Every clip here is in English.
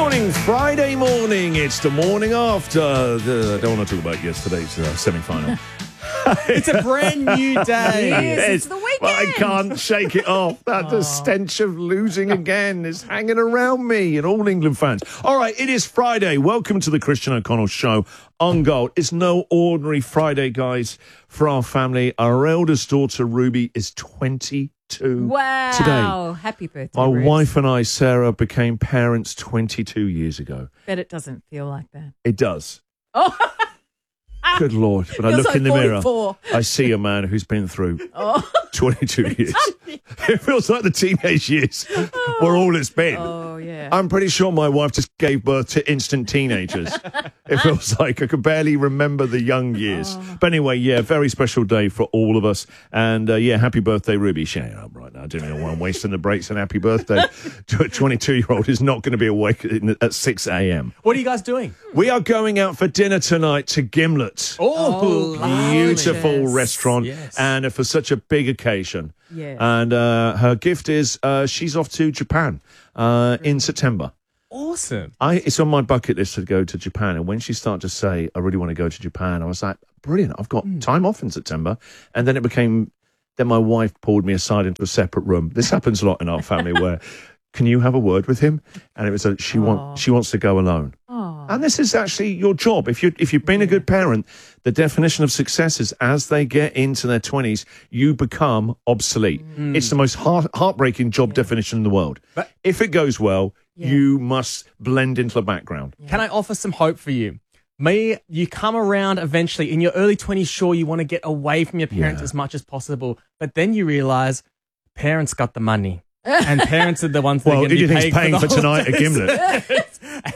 morning, Friday morning. It's the morning after I don't want to talk about yesterday's semi-final. It's a brand new day. Yes, it's the weekend. But I can't shake it off. The stench of losing again is hanging around me and all England fans. All right, it is Friday. Welcome to the Christian O'Connell Show on Gold. It's no ordinary Friday, guys, for our family. Our eldest daughter, Ruby, is 22 Wow. today. Happy birthday, My Ruth. wife and I, Sarah, became parents 22 years ago. Bet it doesn't feel like that. It does. Oh, Good Lord. When I You're look so in the mirror, 44. I see a man who's been through oh. 22 years. It feels like the teenage years were all it's been. Oh, yeah. I'm pretty sure my wife just gave birth to instant teenagers. It feels like I could barely remember the young years. But anyway, yeah, very special day for all of us. And yeah, happy birthday, Ruby. Shut up right now. I don't know why I'm wasting the breaks and happy birthday to a 22-year-old who's not going to be awake at 6 a.m. What are you guys doing? We are going out for dinner tonight to Gimlet. Oh, Beautiful Delicious. restaurant, Yes. and for such a big occasion. Yeah. And her gift is she's off to Japan in September. awesome. It's on my bucket list to go to Japan. And when she started to say, I really want to go to Japan, I was like, brilliant. I've got time off in September. And then then my wife pulled me aside into a separate room. This happens a lot in our family where, can you have a word with him? And it was she wants to go alone. Oh. And this is actually your job. If you've been a good parent, the definition of success is as they get into their 20s, you become obsolete. It's the most heartbreaking job definition in the world. But- if it goes well, you must blend into the background. Can I offer some hope for you? You come around eventually. In your early 20s, sure, you want to get away from your parents as much as possible. But then you realize parents got the money. And parents are the ones that are Well, going who to do be you think's paying for tonight at Gimlet?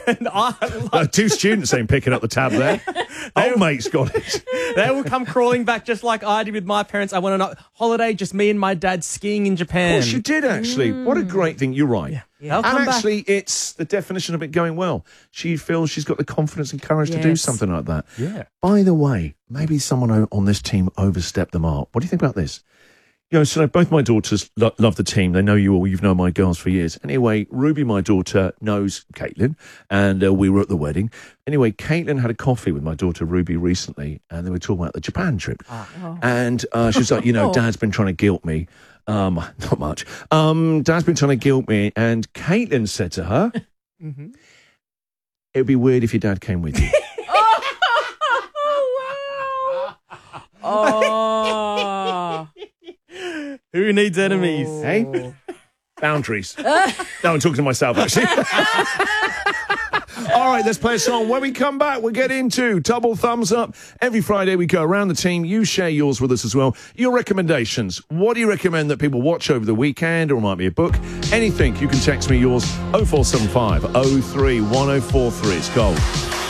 And Two students ain't picking up the tab there. Old mate's got it. they will come crawling back just like I did with my parents. I went on a holiday, just me and my dad skiing in Japan. Of course you did, actually. What a great thing. You're right. They'll And come back. actually, it's the definition of it going well. She feels she's got the confidence and courage to do Yes. something like that. Yeah. By the way, maybe someone on this team overstepped the mark. What do you think about this? You know, so both my daughters love the team. They know you all. You've known my girls for years. Anyway, Ruby, my daughter, knows Caitlin, and we were at the wedding. Anyway, Caitlin had a coffee with my daughter Ruby recently, and they were talking about the Japan trip. And she was like, Dad's been trying to guilt me. Not much. Dad's been trying to guilt me, and Caitlin said to her, it would be weird if your dad came with you. Oh. Who needs enemies? Hey? Boundaries. No, I'm talking to myself, actually. All right, let's play a song. When we come back, we'll get into Double Thumbs Up. Every Friday, we go around the team. You share yours with us as well. Your recommendations. What do you recommend that people watch over the weekend, or it might be a book? Anything. You can text me yours, 0475 03 1043. It's Gold.